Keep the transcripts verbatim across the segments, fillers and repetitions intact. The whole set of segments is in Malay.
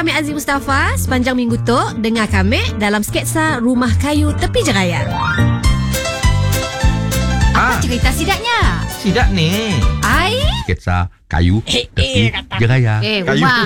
kami Aziz Mustafa. Sepanjang minggu tu dengar kami dalam sketsa Rumah Kayu Tepi Jeraya. Apa Ah. cerita sidaknya? Sidak ni Ai? sketsa kayu tepi jeraya. Eh, Kayu. rumah.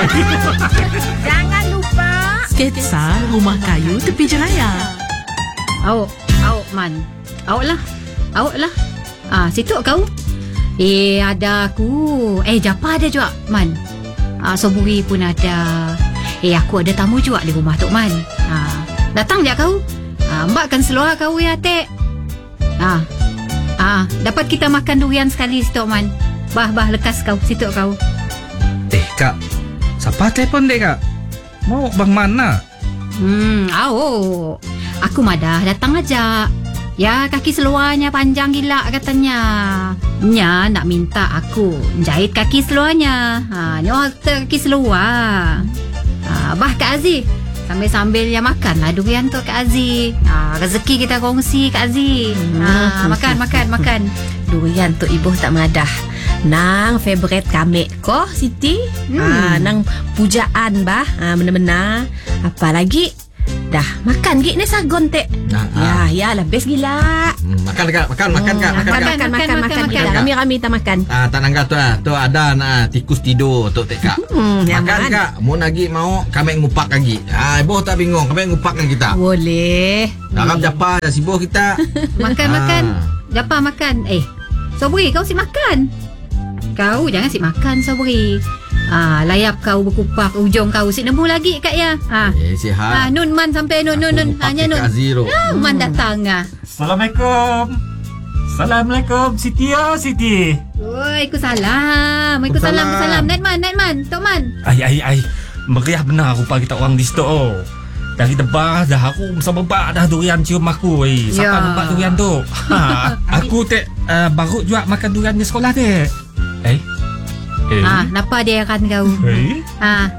Jangan lupa Sketsa Rumah Kayu Tepi Jeraya. Awak, awak man. Awak lah. Awak lah. Ah, situ kau. Eh, ada aku. Eh, Japa ada juga, Man. Ah, Soburi pun ada. Eh, aku ada tamu juga di rumah Tok Man. Ah, datang je kau. Ah, mbak kan seluar kau ya, Tek. Ah. Ah, dapat kita makan durian sekali si Tok Man. Bah-bah lekas kau, situ kau. Eh kak, siapa telefon dek kak? Mau bang mana? Hmm, awak. Aku madah datang aja. Ya, kaki seluarnya panjang gila katanya. Nya nak minta aku jahit kaki seluarnya. Ha, nyo kaki seluar. Ha, bah Kak Aziz. Sambil-sambil ya makan lah durian tu Kak Aziz. Ha, rezeki kita kongsi Kak Aziz. Ha, makan, makan, makan. durian tu ibu tak madah. Nang favorite kami ko Siti. Hmm. Ah, nang pujaan bah. Ah, benar-benar. Apalagi dah makan gik ni sagon tek. Nah, Ya, ya lah best gila. Hmm, makan kak, makan, makan kak, makan Makan, kak. makan, makan, makan, makan, kita. makan. Kami-kami kita makan. Ah, tak nanggap tu ah. Tu ada nah tikus tidur tu tek kak. Hmm, Makan nyaman. kak. Mau lagi mau kami ngupak lagi. Ah, ibu tak bingung, kami ngupakkan kita. Boleh. Dalam japa dah sibuk kita. Makan, Ah. makan. Japa makan. Eh, Sobri kau si makan. Kau jangan si makan Sobri. Ah, layap kau berkupak ujung kau si nemu lagi Kak ya. Ah. Eh, Ah, sihat. nun man sampai nun nun nun. Hanya nun. Zero. Ah, man datang ah. Assalamualaikum. Assalamualaikum Siti ya Siti. Waalaikumsalam. Waalaikumsalam. Waalaikumsalam. Naik man, naik man. Tok Man. Ai ai ai. Meriah benar rupa kita orang di situ. Oh. Dari tebas dah aku bersama bak dah durian cium aku. Eh, siapa Ya. nampak durian tu? Ha, aku tek uh, baru juga makan durian di sekolah dek. Eh. Eh. Ah, napa dia akan kau? Eh. Ah.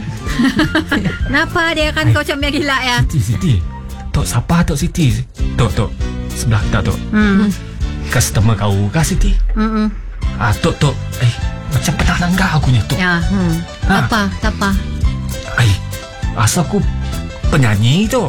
Napa dia akan kau comel gila ya? Siti Siti. Tok siapa Tok Siti? Tok Tok. Sebelah kita Tok. Hmm. Customer kau kah Siti? Hmm. Ah, Tok Tok. Eh, macam pernah langgar aku ni Tok. Ya. Hmm. Ha. Apa? Apa? Ai, asal aku penyanyi tu.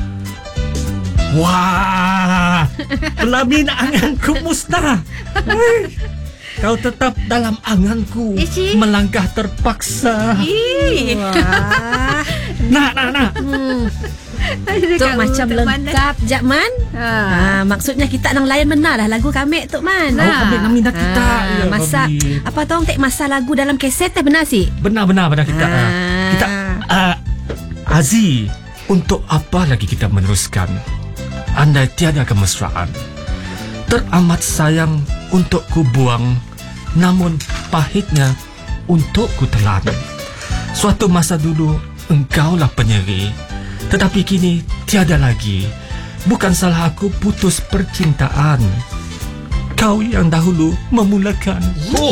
Wah, pelamin anganku musnah. Ai, kau tetap dalam anganku. Eh, Cik. Melangkah terpaksa. Ih. Wah. Nak, nak, nak. Hmm. Tu macam lengkap Jakman. Ah, maksudnya kita nang layan benar dah lagu kami Tok Man. Kau ambil nama minat kita. Ah, Ya, masa Rabbi. apa tahu tek masa lagu dalam kaset teh benar sih? Benar-benar benar kita. Ah. Kita uh, Aziz, untuk apa lagi kita meneruskan? Andai tiada kemesraan, teramat sayang untuk ku buang, namun pahitnya untuk ku telan. Suatu masa dulu engkaulah penyeri, tetapi kini tiada lagi. Bukan salah aku putus percintaan, kau yang dahulu memulakan. Oh.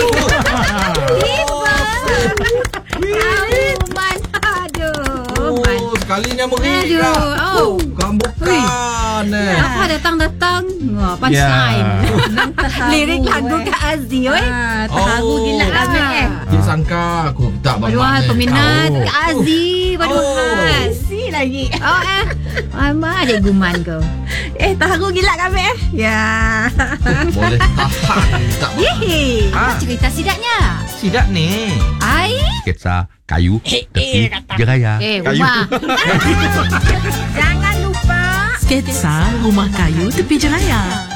Aduh, Man. Aduh, Man. Oh, sekalinya meriah. Aduh, oh. Kamu bukan eh. Apa datang-datang? Wah, punchline. Lirik lagu Kak Aziz, oi. Ah, terharu Oh. gila kami eh. Dia sangka aku tak Paduan peminat Kau. Kak Aziz, paduan. Si lagi. Oh eh. Ama ada guman kau. Eh, terharu gila kami eh. Ya. Boleh tahan tak Hihi. Apa cerita sidaknya? Sidak ni Ai? sketsa kayu tepi jeraya. Eh, Kayu. rumah. Jangan lupa Sketsa Rumah Kayu Tepi Jeraya.